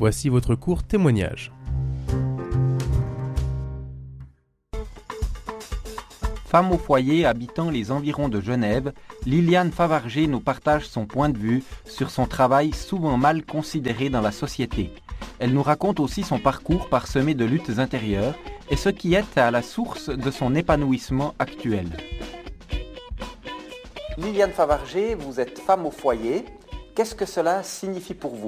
Voici votre court témoignage. Femme au foyer habitant les environs de Genève, Liliane Favarger nous partage son point de vue sur son travail souvent mal considéré dans la société. Elle nous raconte aussi son parcours parsemé de luttes intérieures et ce qui est à la source de son épanouissement actuel. Liliane Favarger, vous êtes femme au foyer. Qu'est-ce que cela signifie pour vous ?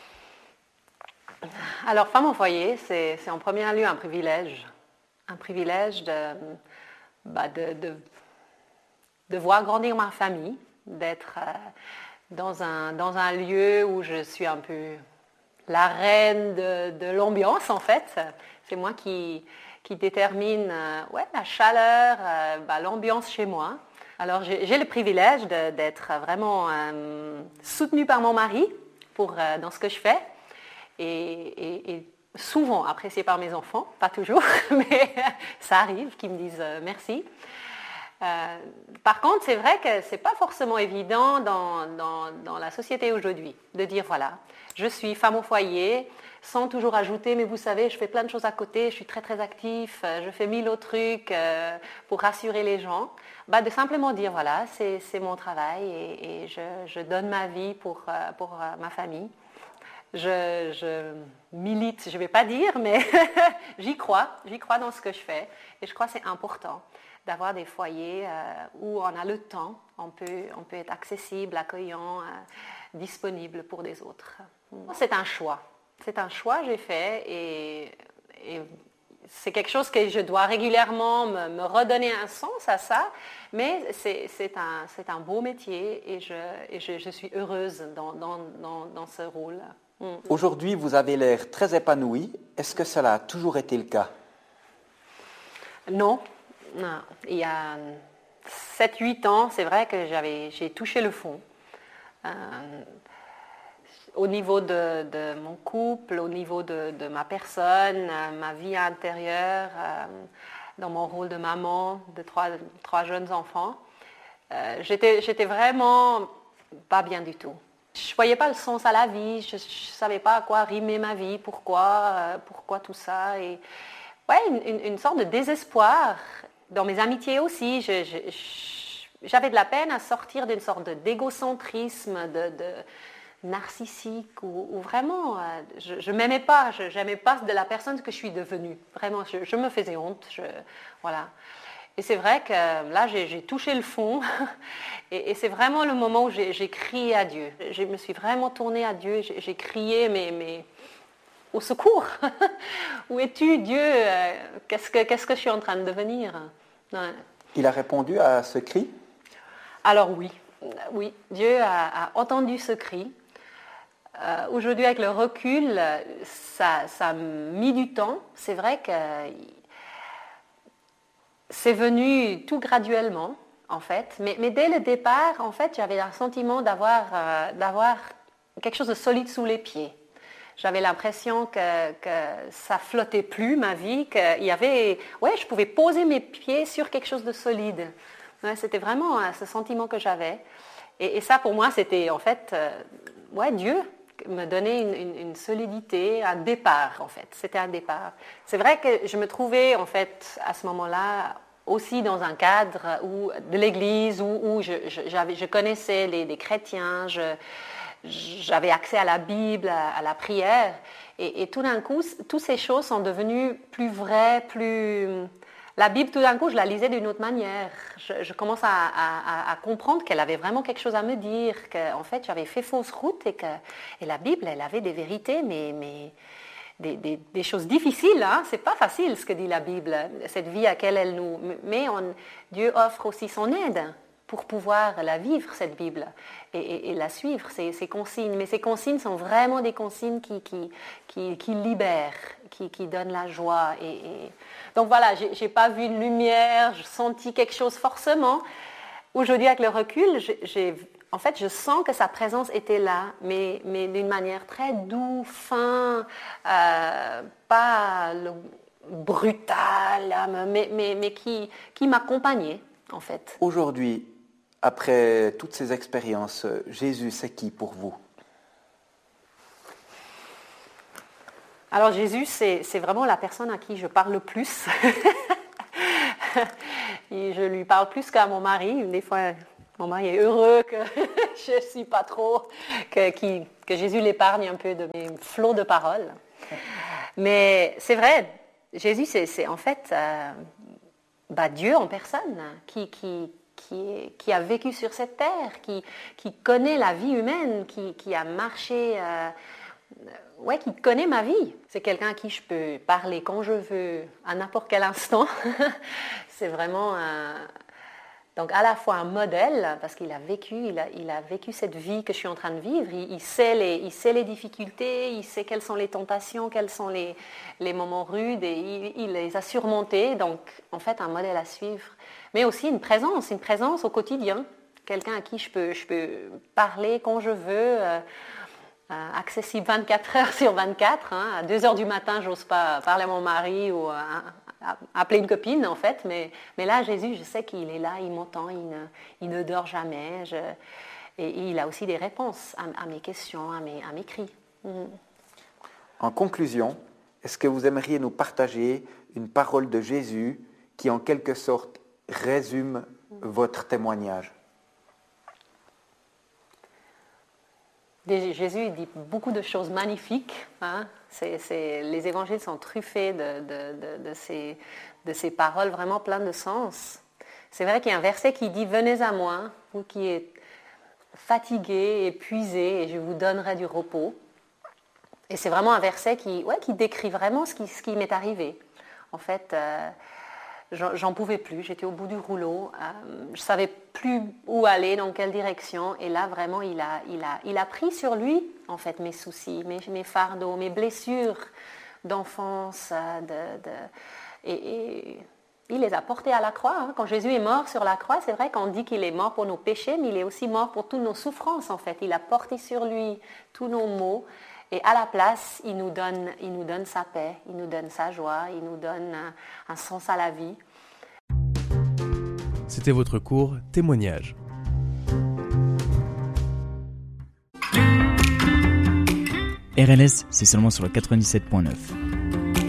Alors, femme au foyer, c'est en premier lieu un privilège. Un privilège de voir grandir ma famille, d'être dans un lieu où je suis un peu la reine de l'ambiance, en fait. C'est moi qui détermine la chaleur, l'ambiance chez moi. Alors, j'ai le privilège d'être vraiment soutenue par mon mari dans ce que je fais et souvent appréciée par mes enfants, pas toujours, mais ça arrive qu'ils me disent merci. Par contre, c'est vrai que ce n'est pas forcément évident dans la société aujourd'hui de dire voilà, je suis femme au foyer, sans toujours ajouter, mais vous savez, je fais plein de choses à côté, je suis très très actif, je fais 1000 autres trucs pour rassurer les gens. De simplement dire voilà, c'est mon travail et je donne ma vie pour ma famille. Je milite, je ne vais pas dire, mais j'y crois dans ce que je fais et je crois que c'est important d'avoir des foyers où on a le temps, on peut être accessible, accueillant, disponible pour des autres. C'est un choix que j'ai fait et c'est quelque chose que je dois régulièrement me redonner un sens à ça, mais c'est un beau métier et je suis heureuse dans ce rôle. Aujourd'hui, vous avez l'air très épanouie. Est-ce que cela a toujours été le cas ? Non. Il y a 7-8 ans, c'est vrai que j'ai touché le fond. Au niveau de mon couple, au niveau de ma personne, ma vie intérieure, dans mon rôle de maman de trois jeunes enfants, j'étais vraiment pas bien du tout. Je ne voyais pas le sens à la vie, je ne savais pas à quoi rimer ma vie, pourquoi tout ça. Et, une sorte de désespoir. Dans mes amitiés aussi, j'avais de la peine à sortir d'une sorte d'égocentrisme, de narcissique, où vraiment, je ne m'aimais pas, je n'aimais pas de la personne que je suis devenue. Vraiment, je me faisais honte. Voilà. Et c'est vrai que là, j'ai touché le fond et c'est vraiment le moment où j'ai crié à Dieu. Je me suis vraiment tournée à Dieu, j'ai crié, mais au secours. Où es-tu, Dieu? Qu'est-ce que je suis en train de devenir? Ouais. Il a répondu à ce cri? Alors oui, Dieu a entendu ce cri. Aujourd'hui, avec le recul, ça a mis du temps. C'est vrai que c'est venu tout graduellement, en fait. Mais dès le départ, en fait, j'avais un sentiment d'avoir quelque chose de solide sous les pieds. J'avais l'impression que ça flottait plus, ma vie, je pouvais poser mes pieds sur quelque chose de solide. Ouais, c'était vraiment ce sentiment que j'avais. Et ça, pour moi, c'était en fait, Dieu me donnait une solidité, un départ, en fait. C'était un départ. C'est vrai que je me trouvais, en fait, à ce moment-là, aussi dans un cadre de l'Église où je connaissais les chrétiens, j'avais accès à la Bible, à la prière, et tout d'un coup, toutes ces choses sont devenues plus vraies, La Bible, tout d'un coup, je la lisais d'une autre manière. Je commence à comprendre qu'elle avait vraiment quelque chose à me dire, qu'en fait, j'avais fait fausse route et la Bible, elle avait des vérités, mais des choses difficiles. Hein? C'est pas facile ce que dit la Bible, cette vie à laquelle elle nous... Mais Dieu offre aussi son aide pour pouvoir la vivre, cette Bible, et la suivre, ces consignes. Mais ces consignes sont vraiment des consignes qui libèrent, qui donnent la joie. Donc voilà, je n'ai pas vu une lumière, je senti quelque chose forcément. Aujourd'hui, avec le recul, en fait, je sens que sa présence était là, mais d'une manière très douce, fin, pas brutale, mais qui m'accompagnait, en fait. Aujourd'hui, après toutes ces expériences, Jésus, c'est qui pour vous? Alors Jésus, c'est vraiment la personne à qui je parle le plus. Et je lui parle plus qu'à mon mari. Des fois, mon mari est heureux que je ne suis pas trop, que Jésus l'épargne un peu de mes flots de paroles. Mais c'est vrai, Jésus, c'est en fait Dieu en personne qui a vécu sur cette terre, qui connaît la vie humaine, qui a marché, qui connaît ma vie. C'est quelqu'un à qui je peux parler quand je veux, à n'importe quel instant. C'est vraiment donc à la fois un modèle, parce qu'il a vécu cette vie que je suis en train de vivre. Il sait les difficultés, il sait quelles sont les tentations, quels sont les moments rudes, et il les a surmontés. Donc en fait, un modèle à suivre. Mais aussi une présence au quotidien. Quelqu'un à qui je peux parler quand je veux, accessible 24 heures sur 24. À 2 heures du matin, j'ose pas parler à mon mari ou appeler une copine, en fait. Mais là, Jésus, je sais qu'il est là, il m'entend, il ne dort jamais. Et il a aussi des réponses à mes questions, à mes cris. En conclusion, est-ce que vous aimeriez nous partager une parole de Jésus qui, en quelque sorte, résume votre témoignage? Jésus dit beaucoup de choses magnifiques. Les évangiles sont truffés de ces paroles vraiment pleines de sens. C'est vrai qu'il y a un verset qui dit « Venez à moi, vous qui êtes fatigués, épuisés, et je vous donnerai du repos ». Et c'est vraiment un verset qui décrit vraiment ce qui m'est arrivé. En fait, j'en pouvais plus, j'étais au bout du rouleau, je savais plus où aller, dans quelle direction, et là vraiment il a pris sur lui en fait mes soucis, mes fardeaux, mes blessures d'enfance, et il les a portés à la croix. Quand Jésus est mort sur la croix, c'est vrai qu'on dit qu'il est mort pour nos péchés, mais il est aussi mort pour toutes nos souffrances en fait. Il a porté sur lui tous nos maux. Et à la place, il nous donne sa paix, il nous donne sa joie, il nous donne un sens à la vie. C'était votre cours Témoignage. RLS, c'est seulement sur le 97.9.